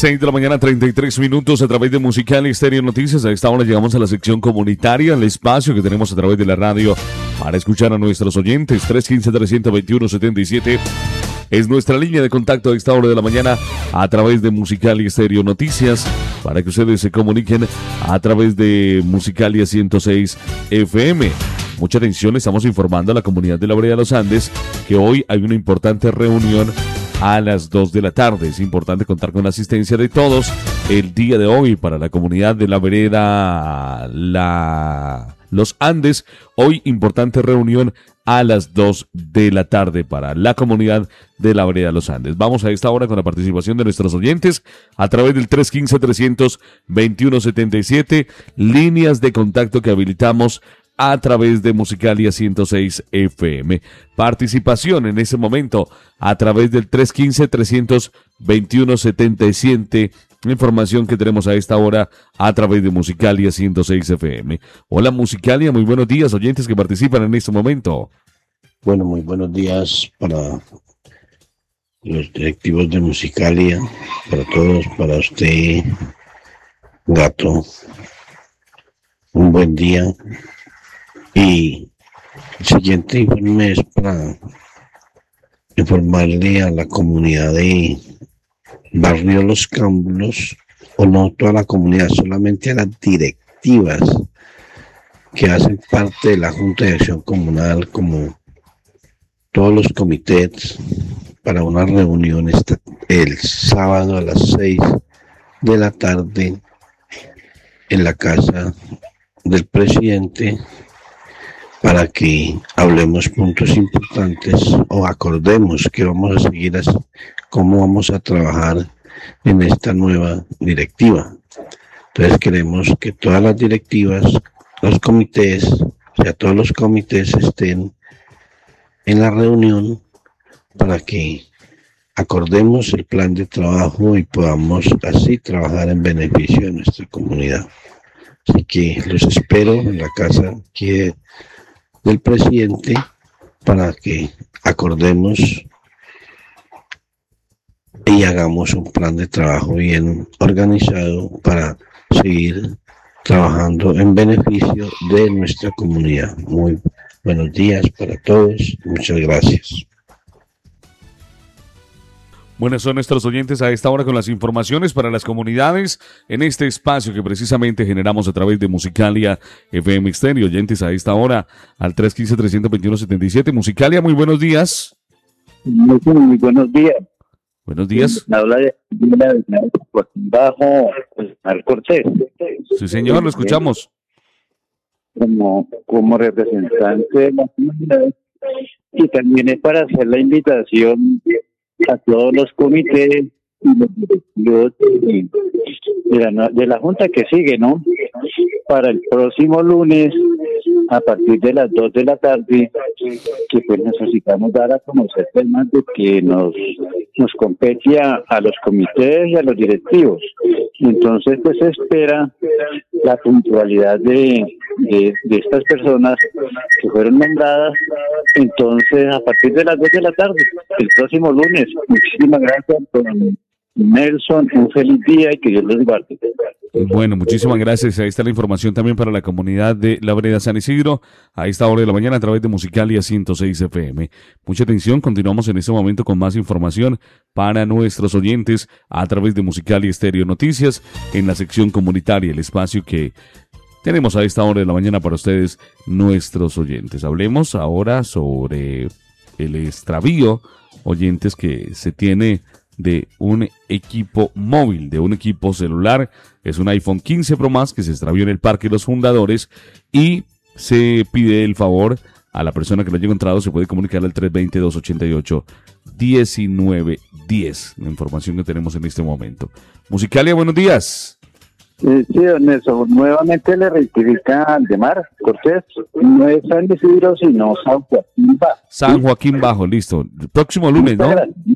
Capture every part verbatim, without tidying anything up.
seis de la mañana, treinta y tres minutos a través de Musicalia Estéreo Noticias. A esta hora llegamos a la sección comunitaria, el espacio que tenemos a través de la radio para escuchar a nuestros oyentes. tres uno cinco, tres dos uno, siete siete es nuestra línea de contacto a esta hora de la mañana a través de Musicalia Estéreo Noticias para que ustedes se comuniquen a través de Musicalia ciento seis F M. Mucha atención, estamos informando a la comunidad de la Vereda de los Andes que hoy hay una importante reunión a las dos de la tarde. Es importante contar con la asistencia de todos el día de hoy para la comunidad de la Vereda la... Los Andes. Hoy importante reunión a las dos de la tarde para la comunidad de la Vereda Los Andes. Vamos a esta hora con la participación de nuestros oyentes a través del tres uno cinco, tres dos uno, siete siete, líneas de contacto que habilitamos a través de Musicalia ciento seis F M. Participación en ese momento a través del tres uno cinco, tres dos uno, siete siete. La información que tenemos a esta hora a través de Musicalia ciento seis F M. Hola Musicalia, muy buenos días, oyentes que participan en este momento. Bueno, muy buenos días para los directivos de Musicalia, para todos, para usted, Gato. Un buen día. Y el siguiente informe es para informarle a la comunidad de Barrio Los Cámbulos, o no toda la comunidad, solamente a las directivas que hacen parte de la Junta de Acción Comunal, como todos los comités, para una reunión esta, el sábado a las seis de la tarde en la casa del presidente, para que hablemos puntos importantes o acordemos que vamos a seguir así, cómo vamos a trabajar en esta nueva directiva. Entonces queremos que todas las directivas, los comités, o sea, todos los comités estén en la reunión para que acordemos el plan de trabajo y podamos así trabajar en beneficio de nuestra comunidad. Así que los espero en la casa que del presidente para que acordemos y hagamos un plan de trabajo bien organizado para seguir trabajando en beneficio de nuestra comunidad. Muy buenos días para todos, muchas gracias. Buenas son nuestros oyentes a esta hora con las informaciones para las comunidades en este espacio que precisamente generamos a través de Musicalia F M Estéreo. Oyentes a esta hora al tres uno cinco, tres dos uno, siete siete. Musicalia, muy buenos días. Muy, muy buenos días. Buenos días. Habla de bajo al Cortés. Sí, señor, lo escuchamos. Como, como representante de la comunidad, y también es para hacer la invitación a todos los comités y los directivos de, de, la, de la Junta que sigue, ¿no? Para el próximo lunes, a partir de las dos de la tarde, que pues necesitamos dar a conocer temas de que nos, nos compete a, a los comités y a los directivos. Entonces, pues se espera la puntualidad de, de, de estas personas que fueron nombradas. Entonces, a partir de las dos de la tarde, el próximo lunes. Muchísimas gracias, don Nelson. Un feliz día y que Dios los guarde. Bueno, muchísimas gracias. Ahí está la información también para la comunidad de la Vereda San Isidro a esta hora de la mañana a través de Musicalia ciento seis F M. Mucha atención, continuamos en este momento con más información para nuestros oyentes a través de Musicalia Estéreo Noticias en la sección comunitaria, el espacio que tenemos a esta hora de la mañana para ustedes, nuestros oyentes. Hablemos ahora sobre el extravío, oyentes, que se tiene de un equipo móvil, de un equipo celular. Es un iPhone quince Pro Max que se extravió en el Parque Los Fundadores y se pide el favor a la persona que lo haya encontrado. Se puede comunicar al tres dos cero, dos ocho ocho, uno nueve uno cero. La información que tenemos en este momento. Musicalia, buenos días. Eh, sí, don Nelson, nuevamente le rectifica al Demar Cortés, no es San Isidro, sino San Joaquín Bajo. San Joaquín Bajo, listo. El próximo lunes, ¿no?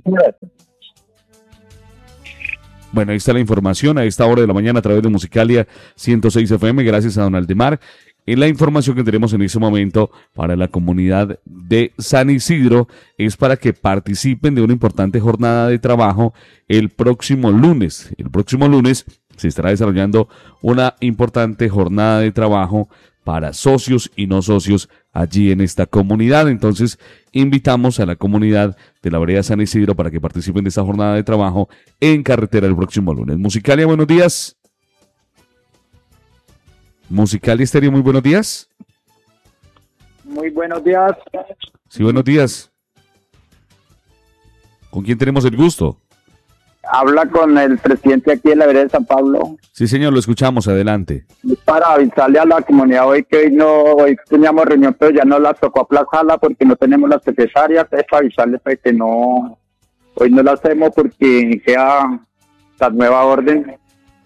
Bueno, ahí está la información a esta hora de la mañana a través de Musicalia ciento seis F M. Gracias a don Aldemar. Y la información que tenemos en este momento para la comunidad de San Isidro es para que participen de una importante jornada de trabajo el próximo lunes. El próximo lunes se estará desarrollando una importante jornada de trabajo para socios y no socios allí en esta comunidad. Entonces, invitamos a la comunidad de la vereda San Isidro para que participen de esta jornada de trabajo en carretera el próximo lunes. Musicalia, buenos días. Musicalia Estéreo, muy buenos días. Muy buenos días. Sí, buenos días. ¿Con quién tenemos el gusto? Habla con el presidente aquí de la vereda de San Pablo. Sí, señor, lo escuchamos, adelante. Para avisarle a la comunidad hoy que hoy no, hoy teníamos reunión, pero ya no la tocó aplazarla porque no tenemos la secretaria. Es para avisarle pues, que no, hoy no la hacemos porque queda la nueva orden.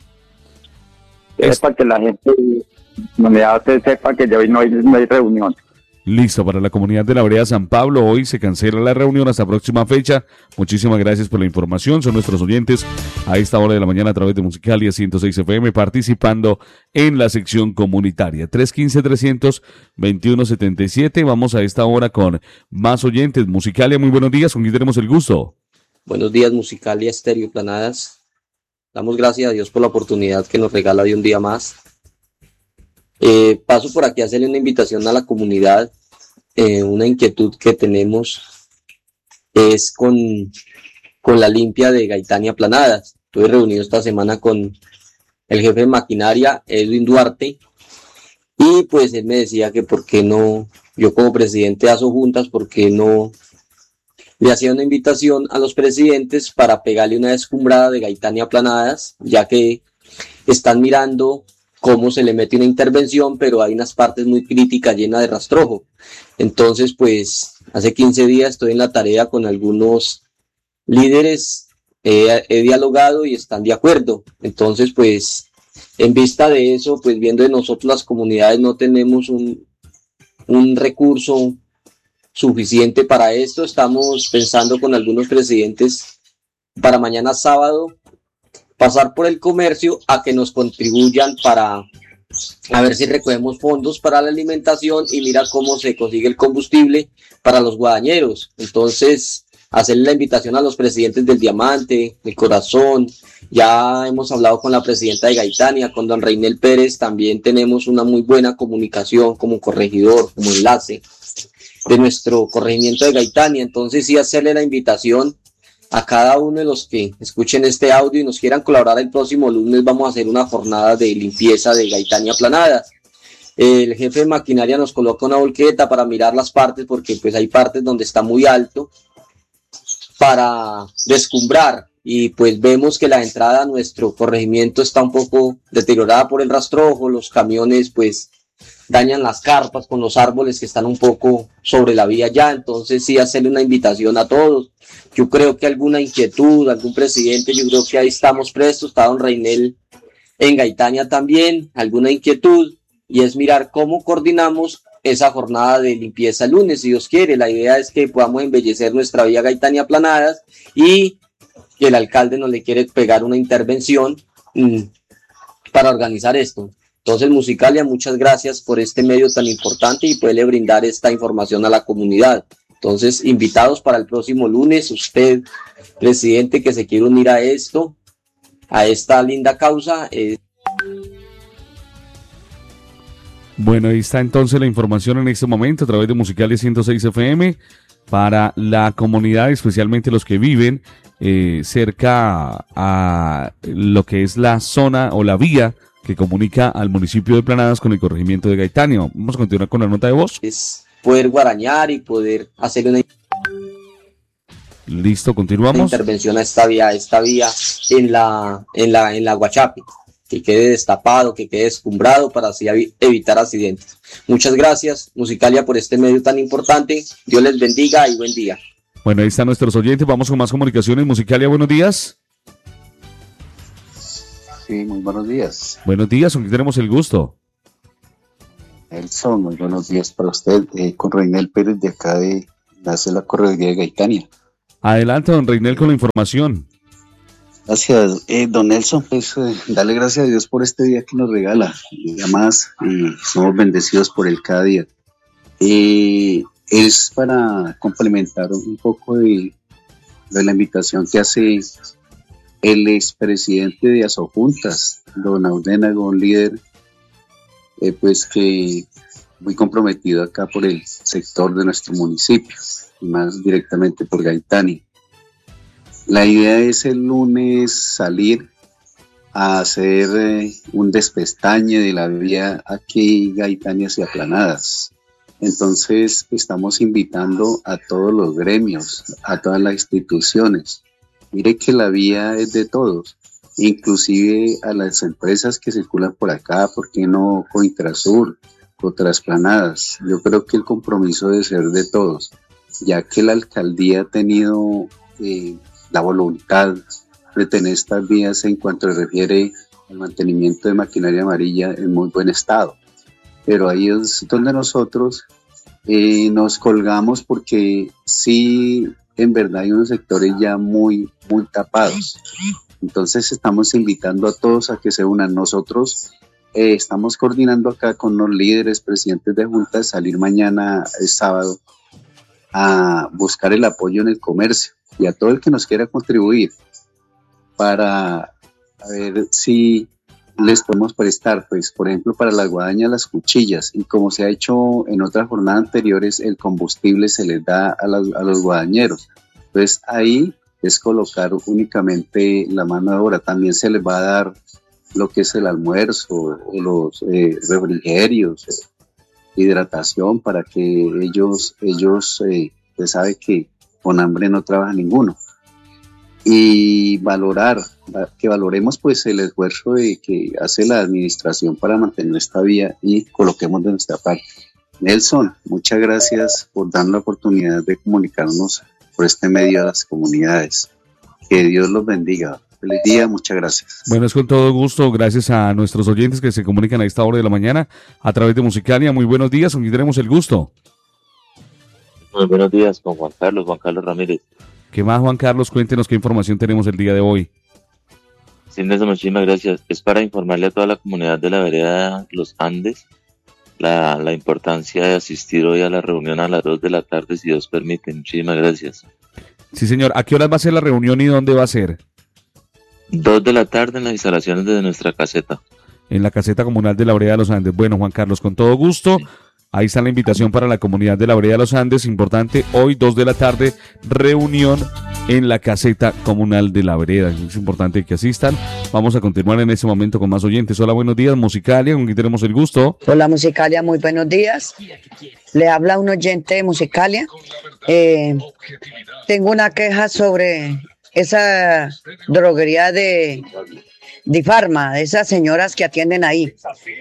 Es, es para que la gente comunidad se sepa que ya hoy no hay, no hay reunión. Listo, para la comunidad de la vereda San Pablo, hoy se cancela la reunión hasta próxima fecha. Muchísimas gracias por la información, son nuestros oyentes a esta hora de la mañana a través de Musicalia ciento seis F M participando en la sección comunitaria. tres uno cinco, tres dos uno, siete siete, vamos a esta hora con más oyentes. Musicalia, muy buenos días, ¿con quién tenemos el gusto? Buenos días, Musicalia Estéreo Planadas. Damos gracias a Dios por la oportunidad que nos regala de un día más. Eh, paso por aquí a hacerle una invitación a la comunidad. Eh, una inquietud que tenemos es con, con la limpia de Gaitania Planadas. Estuve reunido esta semana con el jefe de maquinaria, Edwin Duarte, y pues él me decía que por qué no, yo como presidente de Asojuntas, por qué no le hacía una invitación a los presidentes para pegarle una descumbrada de Gaitania Planadas, ya que están mirando cómo se le mete una intervención, pero hay unas partes muy críticas llenas de rastrojo. Entonces, pues, hace quince días estoy en la tarea con algunos líderes, eh, he dialogado y están de acuerdo. Entonces, pues, en vista de eso, pues, viendo de nosotros las comunidades no tenemos un, un recurso suficiente para esto, estamos pensando con algunos presidentes para mañana sábado pasar por el comercio a que nos contribuyan para a ver si recogemos fondos para la alimentación y mira cómo se consigue el combustible para los guadañeros. Entonces, hacerle la invitación a los presidentes del Diamante, del Corazón, ya hemos hablado con la presidenta de Gaitania, con don Reinel Pérez, también tenemos una muy buena comunicación como corregidor, como enlace de nuestro corregimiento de Gaitania. Entonces, sí, hacerle la invitación a cada uno de los que escuchen este audio y nos quieran colaborar el próximo lunes. Vamos a hacer una jornada de limpieza de Gaitania Planadas. El jefe de maquinaria nos coloca una volqueta para mirar las partes, porque pues hay partes donde está muy alto, para descumbrar, y pues vemos que la entrada a nuestro corregimiento está un poco deteriorada por el rastrojo. Los camiones pues dañan las carpas con los árboles que están un poco sobre la vía ya. Entonces sí, hacerle una invitación a todos. Yo creo que alguna inquietud, algún presidente, yo creo que ahí estamos prestos. Está don Reinel en Gaitania también, alguna inquietud, y es mirar cómo coordinamos esa jornada de limpieza el lunes, si Dios quiere. La idea es que podamos embellecer nuestra vía Gaitania Planadas, y el alcalde nos le quiere pegar una intervención mmm, para organizar esto. Entonces, Musicalia, muchas gracias por este medio tan importante y poderle brindar esta información a la comunidad. Entonces, invitados para el próximo lunes, usted, presidente, que se quiere unir a esto, a esta linda causa. Eh... Bueno, ahí está entonces la información en este momento a través de Musicalia ciento seis F M para la comunidad, especialmente los que viven eh, cerca a lo que es la zona o la vía que comunica al municipio de Planadas con el corregimiento de Gaitania. Vamos a continuar con la nota de voz. Es poder guarañar y poder hacer una... Listo, continuamos. Intervención a esta vía, esta vía en la, en la, en la Guachapi, que quede destapado, que quede escumbrado para así evitar accidentes. Muchas gracias, Musicalia, por este medio tan importante. Dios les bendiga y buen día. Bueno, ahí están nuestros oyentes. Vamos con más comunicaciones. Musicalia, buenos días. Sí, muy buenos días. Buenos días, ¿con quién tenemos el gusto? Nelson, muy buenos días para usted, eh, con Reinel Pérez de acá de la Correduría de Gaitania. Adelante, don Reinel, con la información. Gracias, eh, don Nelson, pues eh, dale gracias a Dios por este día que nos regala, y además eh, somos bendecidos por él cada día. Eh, es para complementar un poco de, de la invitación que hace el expresidente de Asojuntas, don Audénago, un líder eh, pues que muy comprometido acá por el sector de nuestro municipio, y más directamente por Gaitani. La idea es el lunes salir a hacer eh, un despestañe de la vía aquí Gaitani hacia Planadas. Entonces estamos invitando a todos los gremios, a todas las instituciones. Mire que la vía es de todos, inclusive a las empresas que circulan por acá, ¿por qué no Cointrasur, Cotrasplanadas? Yo creo que el compromiso debe ser de todos, ya que la alcaldía ha tenido eh, la voluntad de tener estas vías en cuanto se refiere al mantenimiento de maquinaria amarilla en muy buen estado. Pero ahí es donde nosotros eh, nos colgamos, porque sí, en verdad hay unos sectores ya muy, muy tapados. Entonces estamos invitando a todos a que se unan. Nosotros eh, estamos coordinando acá con los líderes, presidentes de juntas, salir mañana, es sábado, a buscar el apoyo en el comercio y a todo el que nos quiera contribuir para a ver si les podemos prestar, pues, por ejemplo, para la guadaña, las cuchillas, y como se ha hecho en otras jornadas anteriores, el combustible se les da a, las, a los guadañeros. Entonces ahí es colocar únicamente la mano de obra. También se les va a dar lo que es el almuerzo, o los eh, refrigerios, eh, hidratación, para que ellos, ellos eh, se sabe que con hambre no trabaja ninguno. Y valorar, que valoremos pues el esfuerzo de que hace la administración para mantener esta vía, y coloquemos de nuestra parte. Nelson, muchas gracias por darnos la oportunidad de comunicarnos por este medio a las comunidades. Que Dios los bendiga. Feliz día, muchas gracias. Bueno, es con todo gusto, gracias a nuestros oyentes que se comunican a esta hora de la mañana a través de Musicalia. Muy buenos días, con quien tenemos el gusto. Muy buenos días, con Juan Carlos, Juan Carlos Ramírez. ¿Qué más, Juan Carlos? Cuéntenos qué información tenemos el día de hoy. Sí, Nelson, muchísimas gracias. Es para informarle a toda la comunidad de la vereda Los Andes la, la importancia de asistir hoy a la reunión a las dos de la tarde, si Dios permite. Muchísimas gracias. Sí, señor. ¿A qué horas va a ser la reunión y dónde va a ser? Dos de la tarde en las instalaciones de nuestra caseta. En la caseta comunal de la vereda de Los Andes. Bueno, Juan Carlos, con todo gusto. Sí. Ahí está la invitación para la comunidad de la vereda de Los Andes. Importante, hoy dos de la tarde, reunión en la caseta comunal de la vereda. Es importante que asistan. Vamos a continuar en este momento con más oyentes. Hola, buenos días, Musicalia, con quien tenemos el gusto. Hola, Musicalia, muy buenos días. Le habla un oyente de Musicalia. Eh, tengo una queja sobre esa droguería de... Difarma, de esas señoras que atienden ahí.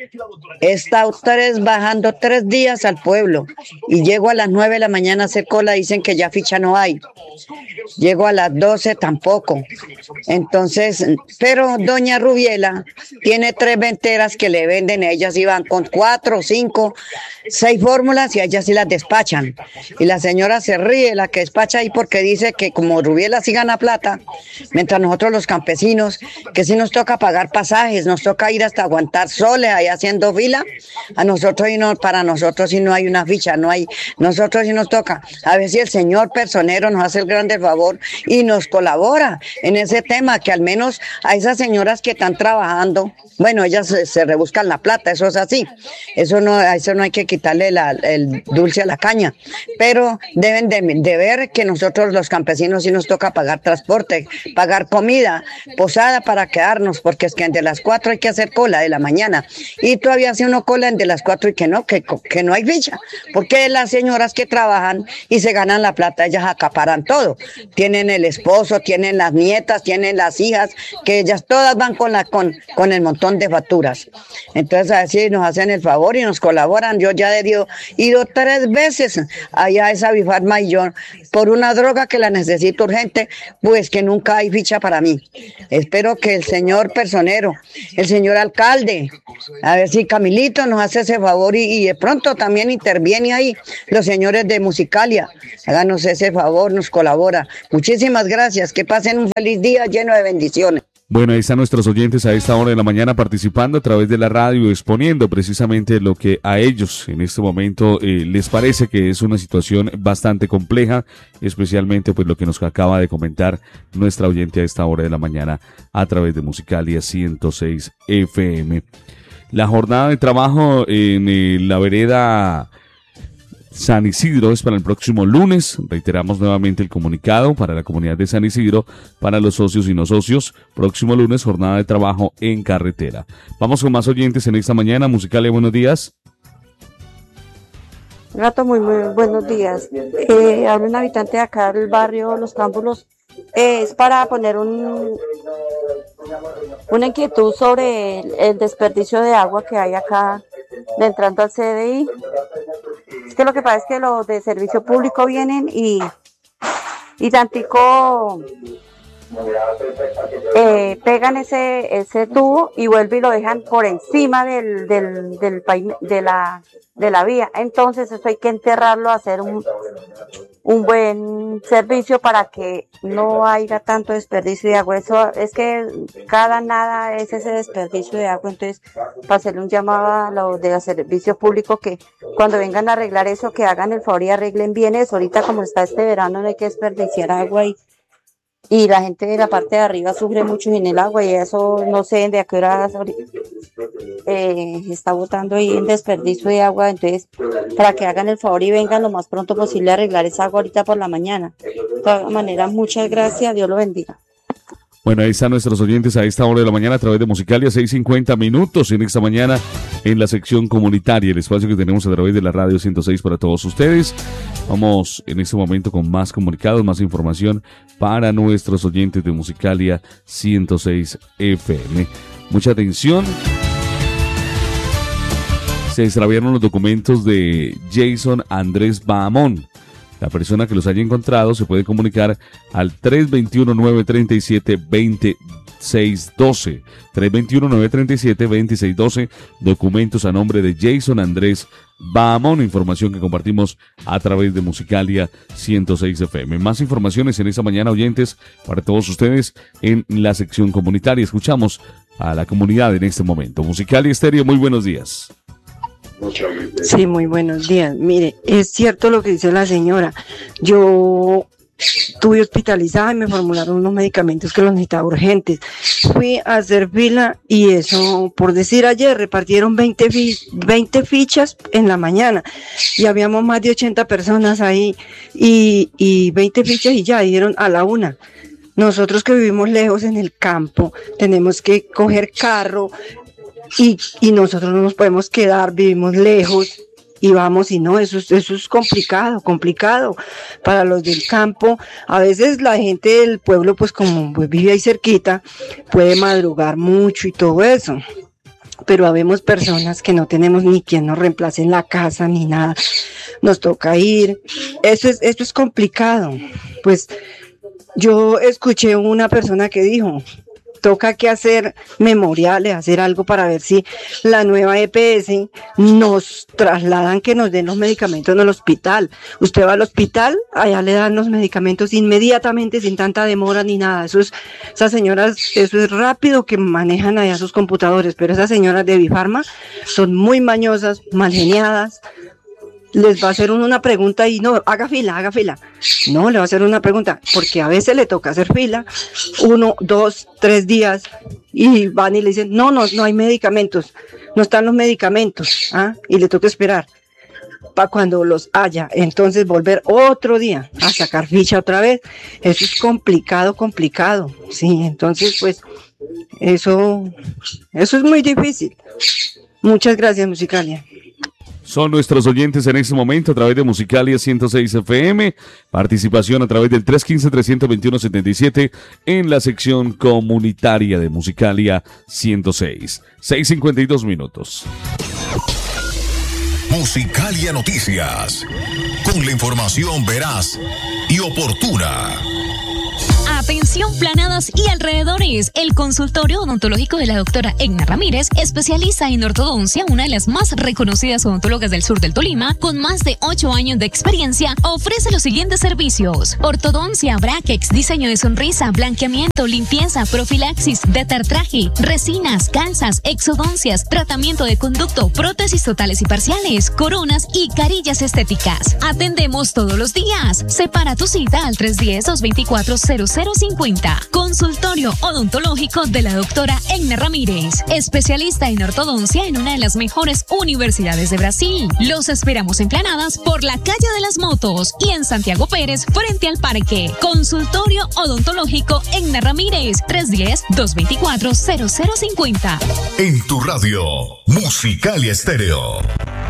He estado tres, bajando tres días al pueblo y llego a las nueve de la mañana a hacer cola, dicen que ya ficha no hay. Llego a las doce tampoco. Entonces, pero doña Rubiela tiene tres venteras que le venden, ellas iban con cuatro, cinco, seis fórmulas y ellas sí las despachan. Y la señora se ríe, la que despacha ahí, porque dice que como Rubiela sí gana plata, mientras nosotros los campesinos, que sí nos toca pagar pasajes, nos toca ir hasta aguantar soles ahí haciendo fila, a nosotros y no, para nosotros sí no hay una ficha, no hay, nosotros sí nos toca. A ver si el señor personero nos hace el grande favor y nos colabora en ese tema, que al menos a esas señoras que están trabajando, bueno, ellas se, se rebuscan la plata, eso es así, eso no, a eso no hay que quitarle la, el dulce a la caña, pero deben de, de ver que nosotros los campesinos sí nos toca pagar transporte, pagar comida, posada para quedarnos, porque es que de las cuatro hay que hacer cola de la mañana y todavía hace uno cola en de las cuatro y que no, que, que no hay ficha, porque las señoras que trabajan y se ganan la plata, ellas acaparan todo, tienen el esposo, tienen las nietas, tienen las hijas, que ellas todas van con, la, con, con el montón de facturas. Entonces así nos hacen el favor y nos colaboran. Yo ya he ido, ido tres veces allá a esa Bifarma y yo por una droga que la necesito urgente, pues que nunca hay ficha para mí. Espero que el señor señor personero, el señor alcalde, a ver si Camilito nos hace ese favor y, y de pronto también interviene ahí los señores de Musicalia, háganos ese favor, nos colabora. Muchísimas gracias, que pasen un feliz día lleno de bendiciones. Bueno, ahí están nuestros oyentes a esta hora de la mañana participando a través de la radio, exponiendo precisamente lo que a ellos en este momento eh, les parece que es una situación bastante compleja, especialmente pues lo que nos acaba de comentar nuestra oyente a esta hora de la mañana a través de Musicalia ciento seis F M. La jornada de trabajo en eh, la vereda San Isidro es para el próximo lunes. Reiteramos nuevamente el comunicado para la comunidad de San Isidro, para los socios y no socios. Próximo lunes, jornada de trabajo en carretera. Vamos con más oyentes en esta mañana. Musicalia, buenos días. Gato, muy, muy buenos días. Eh, hablo un habitante de acá del barrio Los Cámbulos. Eh, es para poner un, una inquietud sobre el, el desperdicio de agua que hay acá de entrando al C D I. Es que lo que pasa es que los de servicio público vienen y, y tantico eh, pegan ese, ese tubo y vuelven y lo dejan por encima del, del, del, de, la, de la vía. Entonces eso hay que enterrarlo, hacer un, un buen servicio para que no haya tanto desperdicio de agua. Eso es que cada nada es ese desperdicio de agua. Entonces, para hacerle un llamado a los de servicio público que cuando vengan a arreglar eso, que hagan el favor y arreglen bien eso. Ahorita como está este verano no hay que desperdiciar agua y Y la gente de la parte de arriba sufre mucho en el agua y eso no sé de a qué hora eh, está botando ahí en desperdicio de agua. Entonces, para que hagan el favor y vengan lo más pronto posible a arreglar esa agua ahorita por la mañana. De todas maneras, muchas gracias. Dios lo bendiga. Bueno, ahí están nuestros oyentes a esta hora de la mañana a través de Musicalia, seis cincuenta minutos en esta mañana en la sección comunitaria, el espacio que tenemos a través de la radio ciento seis para todos ustedes. Vamos en este momento con más comunicados, más información para nuestros oyentes de Musicalia ciento seis F M. Mucha atención. Se extraviaron los documentos de Jason Andrés Bahamón. La persona que los haya encontrado se puede comunicar al tres dos uno, nueve tres siete, dos seis uno dos. tres dos uno, nueve tres siete, dos seis uno dos. Documentos a nombre de Jason Andrés Bahamón. Información que compartimos a través de Musicalia ciento seis F M. Más informaciones en esta mañana, oyentes, para todos ustedes en la sección comunitaria. Escuchamos a la comunidad en este momento. Musicalia Estéreo, muy buenos días. Sí, muy buenos días. Mire, es cierto lo que dice la señora. Yo estuve hospitalizada y me formularon unos medicamentos que los necesitaba urgentes. Fui a hacer fila y eso, por decir ayer, repartieron veinte, fi- veinte fichas en la mañana y habíamos más de ochenta personas ahí y, y veinte fichas y ya dieron a la una. Nosotros que vivimos lejos en el campo, tenemos que coger carro, Y, y nosotros no nos podemos quedar, vivimos lejos y vamos y no, eso, es- eso es complicado, complicado para los del campo. A veces la gente del pueblo, pues como pues, vive ahí cerquita, puede madrugar mucho y todo eso, pero habemos personas que no tenemos ni quien nos reemplace en la casa ni nada, nos toca ir, eso es, eso es complicado. Pues yo escuché una persona que dijo, toca que hacer memoriales, hacer algo para ver si la nueva E P S nos trasladan, que nos den los medicamentos en el hospital. Usted va al hospital, allá le dan los medicamentos inmediatamente, sin tanta demora ni nada. Eso es, esas señoras, eso es rápido que manejan allá sus computadores, pero esas señoras de Bifarma son muy mañosas, mal geniadas. Les va a hacer uno una pregunta y no, haga fila, haga fila. No, le va a hacer una pregunta, porque a veces le toca hacer fila, uno, dos, tres días, y van y le dicen, no, no, no hay medicamentos, no están los medicamentos, ¿ah? Y le toca esperar para cuando los haya, entonces volver otro día a sacar ficha otra vez. Eso es complicado, complicado, sí, entonces pues, eso, eso es muy difícil. Muchas gracias, Musicalia. Son nuestros oyentes en este momento a través de Musicalia ciento seis F M. Participación a través del tres uno cinco, tres dos uno, siete siete en la sección comunitaria de Musicalia ciento seis. seis cincuenta y dos minutos. Musicalia Noticias. Con la información veraz y oportuna. Atención, Planadas y alrededores. es el consultorio odontológico de la doctora Egna Ramírez, especialista en ortodoncia, una de las más reconocidas odontólogas del sur del Tolima, con más de ocho años de experiencia. Ofrece los siguientes servicios: ortodoncia, brackets, diseño de sonrisa, blanqueamiento, limpieza, profilaxis, detartraje, resinas, calzas, exodoncias, tratamiento de conducto, prótesis totales y parciales, coronas y carillas estéticas. Atendemos todos los días. Separa tu cita al tres uno cero, dos dos cuatro, cero cero cinco cero. Consultorio odontológico de la doctora Egna Ramírez, especialista en ortodoncia en una de las mejores universidades de Brasil. Los esperamos en Planadas por la calle de las Motos y en Santiago Pérez frente al parque. Consultorio odontológico Egna Ramírez, tres uno cero, dos dos cuatro, cero cero cinco cero. En tu radio, Musicalia Estéreo.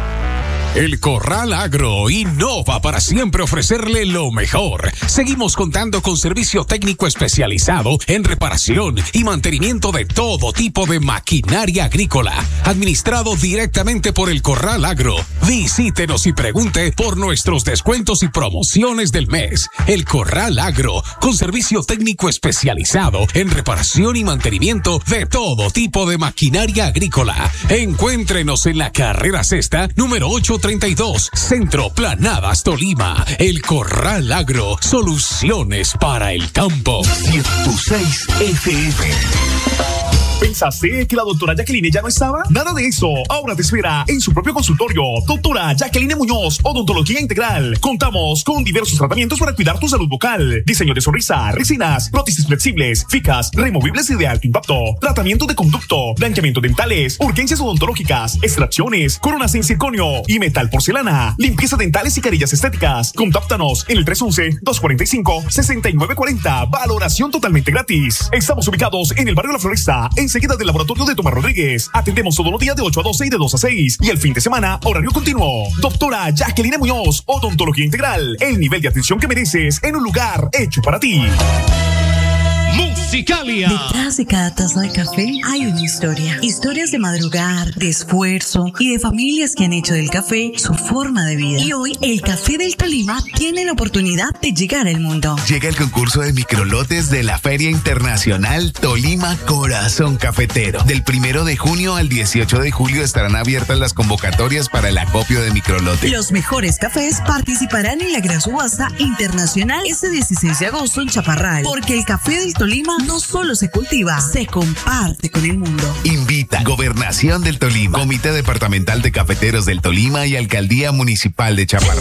El Corral Agro innova para siempre ofrecerle lo mejor. Seguimos contando con servicio técnico especializado en reparación y mantenimiento de todo tipo de maquinaria agrícola, administrado directamente por el Corral Agro. Visítenos y pregunte por nuestros descuentos y promociones del mes. El Corral Agro, con servicio técnico especializado en reparación y mantenimiento de todo tipo de maquinaria agrícola. Encuéntrenos en la carrera sexta, número ocho treinta y dos, Centro Planadas, Tolima. El Corral Agro, soluciones para el campo. ciento seis F M. ¿Pensaste que la doctora Jacqueline ya no estaba? Nada de eso. Ahora te espera en su propio consultorio. Doctora Jacqueline Muñoz, Odontología Integral. Contamos con diversos tratamientos para cuidar tu salud bucal. Diseño de sonrisa, resinas, prótesis flexibles, ficas, removibles y de alto impacto. Tratamiento de conducto, blanqueamiento dentales, urgencias odontológicas, extracciones, coronas en circonio y metal porcelana. Limpieza dentales y carillas estéticas. Contáctanos en el tres uno uno, dos cuatro cinco, seis nueve cuatro cero. Valoración totalmente gratis. Estamos ubicados en el barrio La Floresta, en enseguida del laboratorio de Tomás Rodríguez. Atendemos todos los días de ocho a doce y de dos a seis. Y el fin de semana, horario continuo. Doctora Jacqueline Muñoz, Odontología Integral. El nivel de atención que mereces en un lugar hecho para ti. Musicalia. Detrás de cada taza de café hay una historia. Historias de madrugar, de esfuerzo y de familias que han hecho del café su forma de vida. Y hoy el Café del Tolima tiene la oportunidad de llegar al mundo. Llega el concurso de microlotes de la Feria Internacional Tolima Corazón Cafetero. Del primero de junio al dieciocho de julio estarán abiertas las convocatorias para el acopio de microlotes. Los mejores cafés participarán en la gran subasta internacional este dieciséis de agosto en Chaparral. Porque el Café del Tolima no solo se cultiva, se comparte con el mundo. Invita Gobernación del Tolima, Comité Departamental de Cafeteros del Tolima y Alcaldía Municipal de Chaparral.